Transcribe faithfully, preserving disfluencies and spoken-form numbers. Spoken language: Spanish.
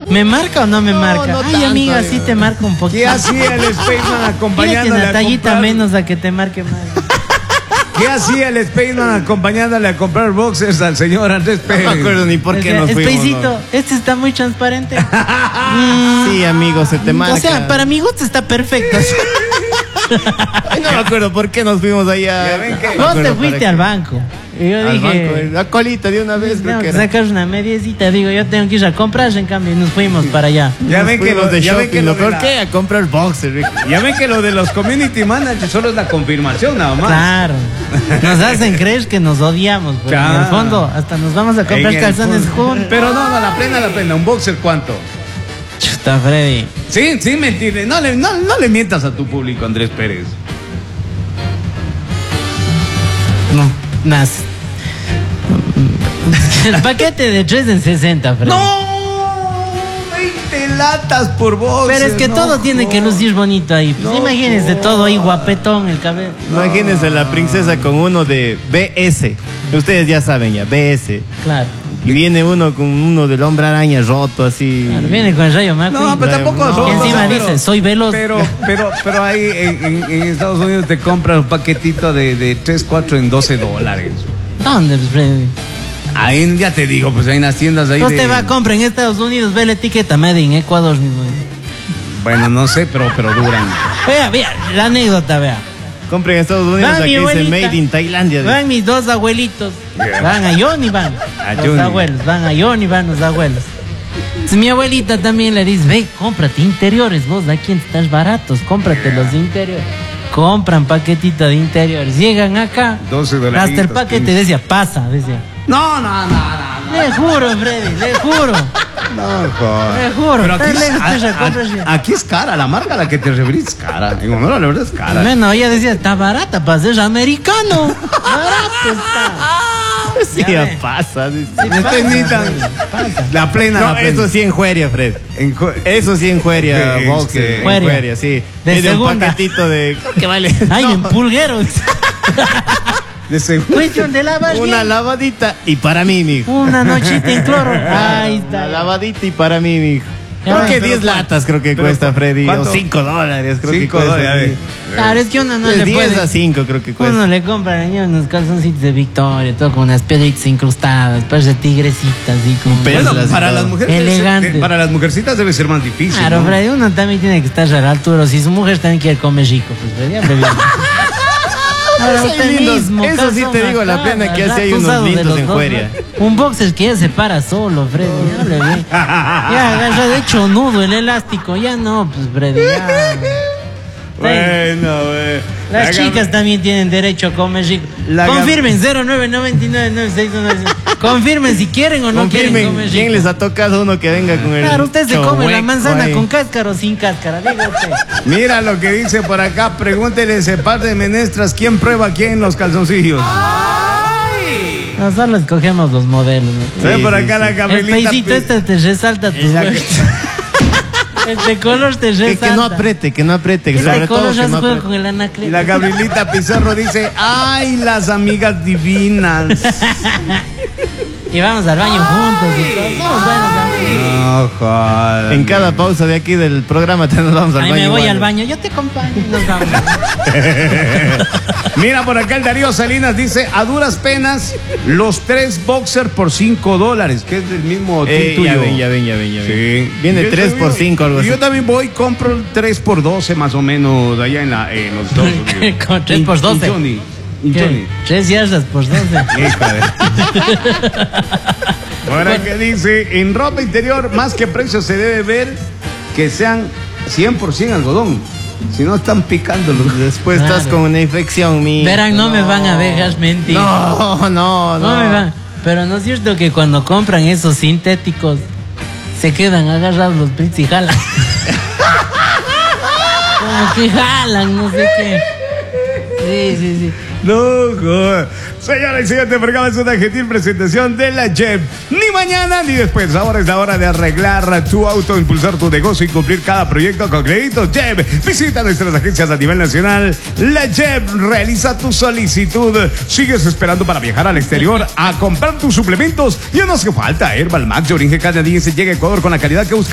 ¿Me marca o no me No, marca? no Ay, tanto, amiga, amigo. sí te marca un poquito. ¿Qué hacía el Spaceman Mira que acompañándole una a tallita comprar? menos a que te marque más. ¿Qué hacía el Spaceman acompañándole a comprar boxers al señor Andrés No Pérez? me acuerdo ni por qué O sea, nos fuimos. Espacito, ¿no? este está muy transparente. Sí, amigo, se te marca. O sea, para mi gusto está perfecto. Ay, no me acuerdo por qué nos fuimos allá. Ya ven que- No me Vos te acuerdo fuiste para al qué. banco. Y yo Al dije, banco, eh, la colita de una vez, creo tengo que que era. sacar una mediecita. Digo, yo tengo que ir a comprar, en cambio, y nos fuimos para allá. Ya Nos ven que fuimos lo, de ya ven shopping, que lo lo de peor la- que a comprar boxer, Rick. ya ven que lo de los community managers solo es la confirmación nada más. Claro. Nos hacen creer que nos odiamos. Pero en Claro. el fondo, hasta nos vamos a comprar En el calzones fondo. juntos. Pero no, no, la plena, la plena. ¿Un boxer cuánto? Chuta, Freddy. Sí, sí, mentirle. No le, no, no le mientas a tu público, Andrés Pérez. No, más. El paquete de tres en sesenta, Freddy. ¡No! veinte latas por boxer. Pero es que no, todo tiene que no. lucir bonito ahí. Pues No, imagínense no. todo ahí guapetón, el cabello. Imagínense la princesa con uno de B S. Ustedes ya saben ya, B S. Claro. Y viene uno con uno del hombre araña roto así. Claro, viene con el rayo McQueen. No, pero tampoco No. son- Y encima pero- dice, soy veloz. Pero, pero, pero ahí en, en- en Estados Unidos te compras un paquetito de, de tres, cuatro en doce dólares. ¿Dónde, pues, Freddy? Ahí ya te digo, pues hay unas tiendas ahí. Usted de- va a comprar en Estados Unidos, ve la etiqueta Made in Ecuador. mismo. Bueno, no sé, pero, pero duran. Vea, vea, la anécdota, vea. Compren en Estados Unidos, Va aquí mi dice abuelita. Made in Tailandia. Van mis dos abuelitos. Yeah. Van a Johnny, van. A los Johnny. abuelos, van a Johnny, van los abuelos. Entonces, mi abuelita también le dice, ve, cómprate interiores, vos aquí estás baratos, cómprate los interiores. Compran paquetito de interiores, llegan acá, doce dolaritos, hasta el paquete quince. decía, pasa, decía. No, no, no, no. Le juro, Freddy, le juro, No, joder. le juro. Pero aquí Tan es, lejos que ella a- compra, a- sí. aquí es cara, la marca a la que te referís es cara. En honor a la verdad es cara. Bueno, ella decía, está barata para ser americano. Barato está. Sí, Ya ya ve. pasa. dice. No te imitan. La plena, No, la plena. eso sí en jueria, Fred. En jo- Eso sí en jueria, Sí, boxer. sí. En Jueria. jueria, sí. De Tiene un segunda. paquetito de. ¿Qué vale? Ay, No, en pulguero. de seguro. Cuestión de lavar una bien. lavadita y para mí, mijo. Una nochita en cloro. Ahí Una está. lavadita y para mí, mijo. Ya Creo ves, que pero diez ¿cuánto? latas creo que Pero cuesta, Freddy. ¿cuánto? O cinco dólares creo que Cinco cuesta. dólares, a ver. Claro, es que uno no Pues le diez puede. a cinco creo que cuesta. Uno le compra a niños unos calzoncitos de Victoria, todo con unas piedritas incrustadas, pues de tigresitas y con. Perlas. Bueno, y para todo. las mujeres debe ser- Elegante. eh, para las mujercitas debe ser más difícil. Claro, ¿no? Freddy, uno también tiene que estar a la altura. Si su mujer también quiere comer rico, pues Freddy, hable bien. Ahora Son usted lindos. mismo, Eso sí calzón te digo, la acá, plena que al hace hay rato unos usado de lindos los en dos, jueria. ¿no? Un boxer que ya se para solo, Freddy, hable bien. Ya agarra de hecho nudo el elástico, ya no, pues Freddy, ya. Bueno, güey. Las La chicas gam- también tienen derecho a comer rico. La gam- Confirmen, cero nueve nueve nueve nueve seis uno nueve. Confirmen si quieren o no quieren Confirmen, comer ¿quién rico. les ha tocado uno que venga con el. Claro, usted se come la chueco manzana ahí? con cáscara o sin cáscara, diga usted. Mira lo que dice por acá. Pregúntele ese par de menestras quién prueba quién los calzoncillos. Nosotros escogemos los modelos. ¿no? Ve Sí, por sí, acá sí. la El Gabrielita. peicito Pi- este te resalta tus Ella- huevos. Este color te Que, resalta. que no apriete, que no apriete, que Este sobre todo color ya que se no juega apriete. con el Y anacleto. la Gabrielita Pizarro dice, ay, las amigas divinas. Y vamos al baño juntos y todo. Somos buenos amigos. No, joder. En cada pausa de aquí del programa te nos vamos al Ahí baño. me voy igual. al baño, yo te acompaño y nos vamos. Mira por acá el Darío Salinas dice, a duras penas, los tres boxer por cinco dólares, que es del mismo Eh, tuyo. ya ven, ya ven, ya ven, ya ven. Sí. Viene Yo- tres por cinco, algo así. Yo también voy y compro tres por doce más o menos allá en, la, en los Estados Unidos. Con tres por doce. In Johnny. In ¿Qué? Johnny. Tres yardas por doce. Hija de- Ahora que dice, en ropa interior, más que precio se debe ver que sean cien por ciento algodón. Si no están picando los... Después Claro. estás con una infección, mi. Verán, no, me van a dejar mentir. No, no, no. No me van. Pero no es cierto que cuando compran esos sintéticos se quedan agarrados los brits y jalan. Como que jalan, no sé qué. Sí, sí, sí. No, joder. Señora y señores, este programa es una gentil presentación de la Jeep. Ni mañana ni después. Ahora es la hora de arreglar tu auto, impulsar tu negocio y cumplir cada proyecto con créditos Jeep. Visita nuestras agencias a nivel nacional. La Jeep realiza tu solicitud. ¿Sigues esperando para viajar al exterior a comprar tus suplementos? Ya no hace falta. Herbal Max de origen canadiense llega a Ecuador con la calidad que buscas.